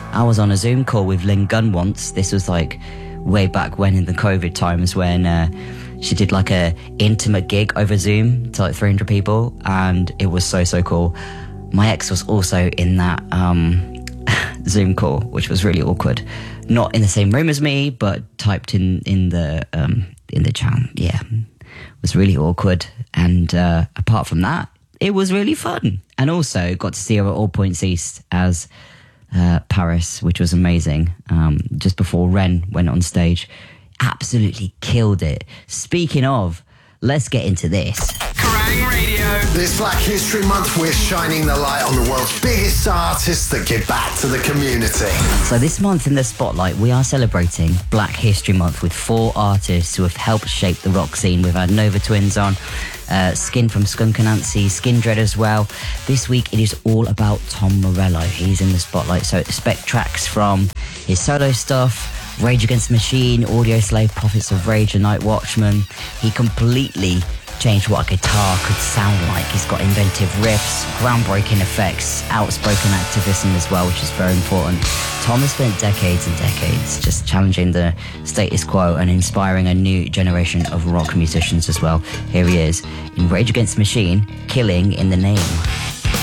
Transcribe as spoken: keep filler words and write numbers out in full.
I was on a Zoom call with Lynn Gunn once. This was like way back when in the COVID times when uh, she did like a intimate gig over Zoom to like three hundred people, and it was so, so cool. My ex was also in that um, Zoom call, which was really awkward. Not in the same room as me, but typed in, in the um, in the chat. Yeah, it was really awkward. And uh, apart from that, it was really fun. And also got to see her at All Points East as uh, Paris, which was amazing. Um, just before Ren went on stage. Absolutely killed it. Speaking of, let's get into this. Kerrang Radio. This Black History Month, we're shining the light on the world's biggest artists that give back to the community. So this month in the Spotlight, we are celebrating Black History Month with four artists who have helped shape the rock scene. We've had Nova Twins on, uh, Skin from Skunk Anansie, Skin Dread as well. This week it is all about Tom Morello. He's in the Spotlight, so expect tracks from his solo stuff, Rage Against the Machine, Audio Slave, Prophets of Rage, and Night Watchman. He completely changed what a guitar could sound like. He's got inventive riffs, groundbreaking effects, outspoken activism as well, which is very important. Tom has spent decades and decades just challenging the status quo and inspiring a new generation of rock musicians as well. Here he is in Rage Against the Machine, Killing in the Name.